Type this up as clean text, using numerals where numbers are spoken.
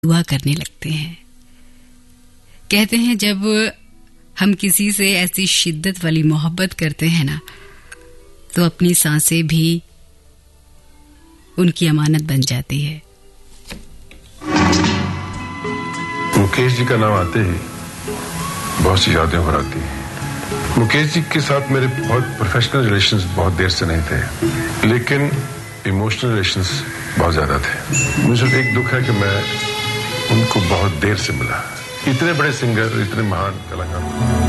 दुआ करने लगते हैं। कहते हैं जब हम किसी से ऐसी शिद्दत वाली मोहब्बत करते हैं ना, तो अपनी सांसें भी उनकी अमानत बन जाती है। मुकेश जी का नाम आते ही बहुत सी यादें उभर आती हैं। मुकेश जी के साथ मेरे बहुत प्रोफेशनल रिलेशंस बहुत देर से नहीं थे, लेकिन इमोशनल रिलेशंस बहुत ज्यादा थे। मुझे सिर्फ एक दुख है कि मैं उनको बहुत देर से मिला। इतने बड़े सिंगर, इतने महान कलाकार।